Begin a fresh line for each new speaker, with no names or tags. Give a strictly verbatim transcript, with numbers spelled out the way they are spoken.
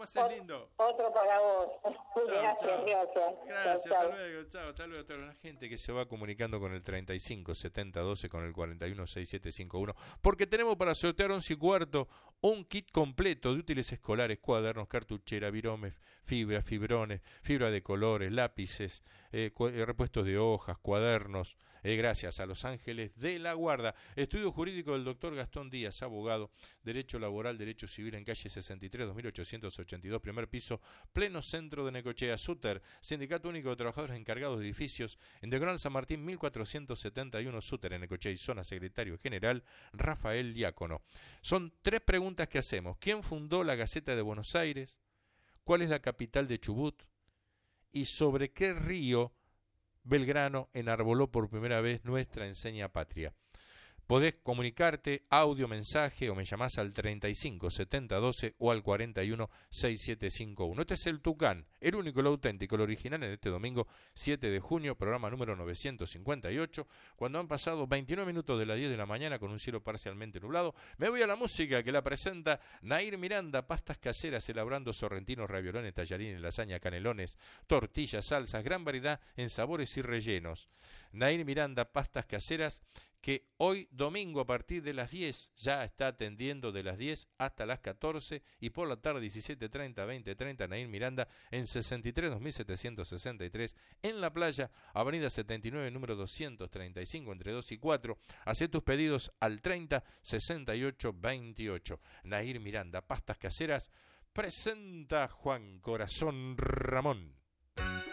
pases lindo.
Otro para vos.
Chao,
Gracias,
chao.
gracias.
Gracias,
Chao,
hasta
chao.
luego, chao, hasta luego. Toda la gente que se va comunicando con el treinta y cinco setenta doce con el cuarenta y uno sesenta y siete cincuenta y uno, porque tenemos para sortear once y cuarto un kit completo de útiles escolares, cuadernos, cartuchera, viromes, fibra, fibrones, fibra de colores, lápices, eh, cu- eh, repuestos de hojas, cuadernos, eh, gracias a Los Ángeles de la Guarda. Estudio jurídico del doctor Gastón Díaz, abogado, derecho laboral, derecho civil en calle sesenta y tres, dos mil ochocientos ochenta y dos, primer piso, pleno centro de Necochea. Suter, Sindicato Único de Trabajadores Encargados de Edificios, en Diagonal San Martín mil cuatrocientos setenta y uno, Suter en Necochea y zona, secretario general Rafael Diácono. Son tres preguntas que hacemos. ¿Quién fundó la Gaceta de Buenos Aires? ¿Cuál es la capital de Chubut? ¿Y sobre qué río Belgrano enarboló por primera vez nuestra enseña patria? Podés comunicarte, audio, mensaje, o me llamás al treinta y cinco setenta doce o al cuarenta y uno sesenta y siete cincuenta y uno. Este es el Tucán, el único, el auténtico, el original, en este domingo siete de junio, programa número novecientos cincuenta y ocho, cuando han pasado veintinueve minutos de las diez de la mañana con un cielo parcialmente nublado. Me voy a la música que la presenta Nair Miranda, pastas caseras, elaborando sorrentinos, raviolones, tallarines, lasaña, canelones, tortillas, salsas, gran variedad en sabores y rellenos. Nair Miranda, pastas caseras, que hoy domingo a partir de las diez ya está atendiendo de las diez hasta las catorce, y por la tarde diecisiete treinta, veinte treinta, Nair Miranda en sesenta y tres, dos mil setecientos sesenta y tres, en La Playa, avenida setenta y nueve, número doscientos treinta y cinco, entre dos y cuatro. Hacé tus pedidos al treinta sesenta y ocho veintiocho. Nair Miranda, pastas caseras, presenta Juan Corazón Ramón.